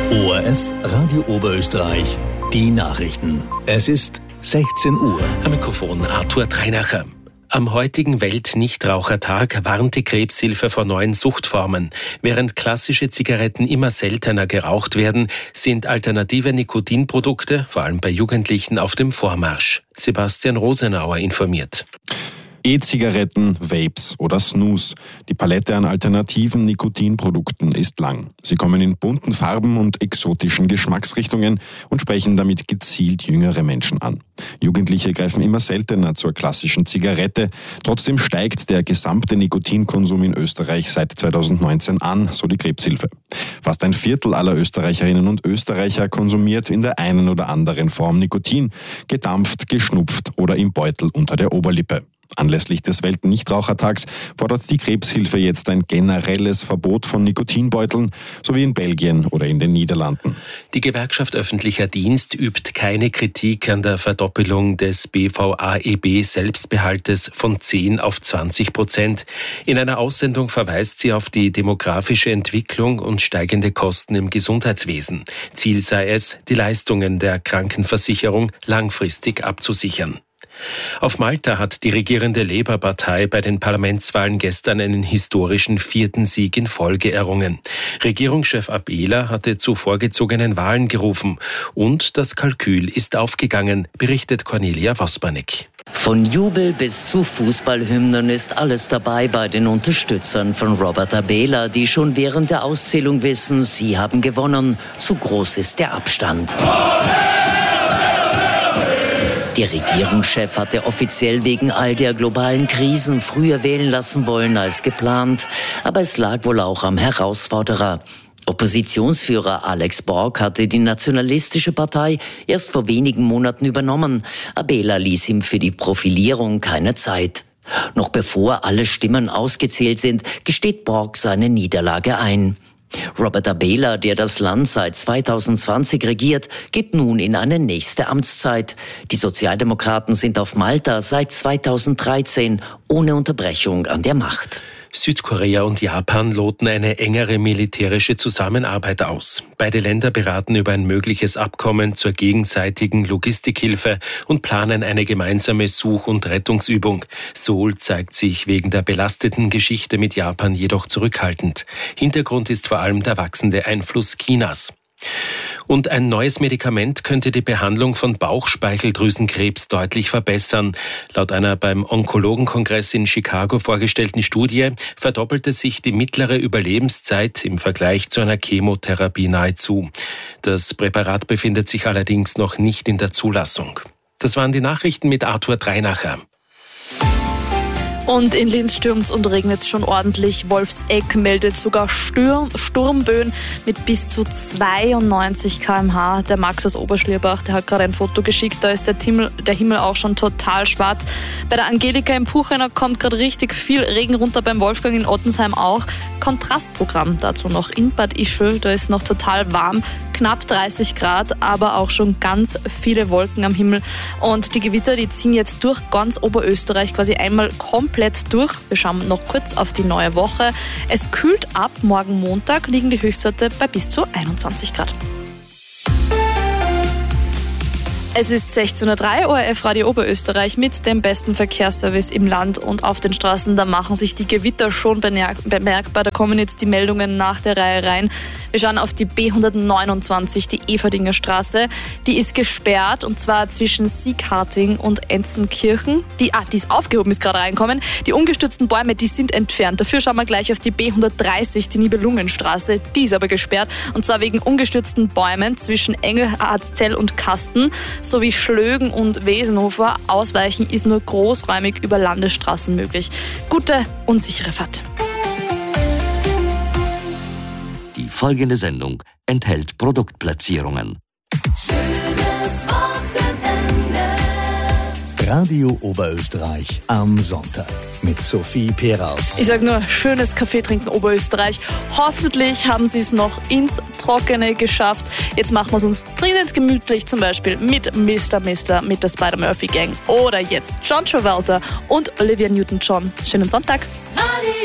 ORF Radio Oberösterreich, die Nachrichten. Es ist 16 Uhr. Am Mikrofon Arthur Dreinacher. Am heutigen Welt-Nichtrauchertag warnt die Krebshilfe vor neuen Suchtformen. Während klassische Zigaretten immer seltener geraucht werden, sind alternative Nikotinprodukte, vor allem bei Jugendlichen, auf dem Vormarsch. Sebastian Rosenauer informiert. E-Zigaretten, Vapes oder Snus. Die Palette an alternativen Nikotinprodukten ist lang. Sie kommen in bunten Farben und exotischen Geschmacksrichtungen und sprechen damit gezielt jüngere Menschen an. Jugendliche greifen immer seltener zur klassischen Zigarette. Trotzdem steigt der gesamte Nikotinkonsum in Österreich seit 2019 an, so die Krebshilfe. Fast ein Viertel aller Österreicherinnen und Österreicher konsumiert in der einen oder anderen Form Nikotin, gedampft, geschnupft oder im Beutel unter der Oberlippe. Anlässlich des Welt-Nichtrauchertags fordert die Krebshilfe jetzt ein generelles Verbot von Nikotinbeuteln, so wie in Belgien oder in den Niederlanden. Die Gewerkschaft Öffentlicher Dienst übt keine Kritik an der Verdoppelung des BVAEB-Selbstbehaltes von 10 auf 20%. In einer Aussendung verweist sie auf die demografische Entwicklung und steigende Kosten im Gesundheitswesen. Ziel sei es, die Leistungen der Krankenversicherung langfristig abzusichern. Auf Malta hat die regierende Labour-Partei bei den Parlamentswahlen gestern einen historischen 4. Sieg in Folge errungen. Regierungschef Abela hatte zu vorgezogenen Wahlen gerufen und das Kalkül ist aufgegangen, berichtet Cornelia Vospanek. Von Jubel bis zu Fußballhymnen ist alles dabei bei den Unterstützern von Robert Abela, die schon während der Auszählung wissen, sie haben gewonnen. Zu groß ist der Abstand. Der Regierungschef hatte offiziell wegen all der globalen Krisen früher wählen lassen wollen als geplant. Aber es lag wohl auch am Herausforderer. Oppositionsführer Alex Borg hatte die nationalistische Partei erst vor wenigen Monaten übernommen. Abela ließ ihm für die Profilierung keine Zeit. Noch bevor alle Stimmen ausgezählt sind, gesteht Borg seine Niederlage ein. Robert Abela, der das Land seit 2020 regiert, geht nun in eine nächste Amtszeit. Die Sozialdemokraten sind auf Malta seit 2013 ohne Unterbrechung an der Macht. Südkorea und Japan loten eine engere militärische Zusammenarbeit aus. Beide Länder beraten über ein mögliches Abkommen zur gegenseitigen Logistikhilfe und planen eine gemeinsame Such- und Rettungsübung. Seoul zeigt sich wegen der belasteten Geschichte mit Japan jedoch zurückhaltend. Hintergrund ist vor allem der wachsende Einfluss Chinas. Und ein neues Medikament könnte die Behandlung von Bauchspeicheldrüsenkrebs deutlich verbessern. Laut einer beim Onkologenkongress in Chicago vorgestellten Studie verdoppelte sich die mittlere Überlebenszeit im Vergleich zu einer Chemotherapie nahezu. Das Präparat befindet sich allerdings noch nicht in der Zulassung. Das waren die Nachrichten mit Arthur Dreinacher. Und in Linz stürmt's und regnet's schon ordentlich. Wolfsegg meldet sogar Sturmböen mit bis zu 92 km/h. Der Max aus Oberschlierbach, der hat gerade ein Foto geschickt. Da ist der Himmel auch schon total schwarz. Bei der Angelika im Puchheiner kommt gerade richtig viel Regen runter, beim Wolfgang in Ottensheim auch. Kontrastprogramm dazu noch in Bad Ischl. Da ist noch total warm, knapp 30 Grad, aber auch schon ganz viele Wolken am Himmel. Und die Gewitter, die ziehen jetzt durch ganz Oberösterreich quasi einmal komplett durch. Wir schauen noch kurz auf die neue Woche. Es kühlt ab. Morgen Montag liegen die Höchstwerte bei bis zu 21 Grad. Es ist 16:03 Uhr, ORF Radio Oberösterreich mit dem besten Verkehrsservice im Land und auf den Straßen. Da machen sich die Gewitter schon bemerkbar. Da kommen jetzt die Meldungen nach der Reihe rein. Wir schauen auf die B129, die Everdinger Straße. Die ist gesperrt und zwar zwischen Siegharting und Enzenkirchen. Die ist aufgehoben, ist gerade reinkommen. Die umgestürzten Bäume, die sind entfernt. Dafür schauen wir gleich auf die B130, die Nibelungenstraße. Die ist aber gesperrt und zwar wegen umgestürzten Bäumen zwischen Engelhardzell und Kasten sowie Schlögen und Wesenhofer. Ausweichen ist nur großräumig über Landesstraßen möglich. Gute und sichere Fahrt. Die folgende Sendung enthält Produktplatzierungen. Schönes Wochenende. Radio Oberösterreich am Sonntag mit Sophie Peraus. Ich sage nur, schönes Kaffee trinken Oberösterreich. Hoffentlich haben Sie es noch ins Trockene geschafft. Jetzt machen wir es uns dringend gemütlich, zum Beispiel mit Mr. mit der Spider-Murphy Gang. Oder jetzt John Travolta und Olivia Newton-John. Schönen Sonntag. Radio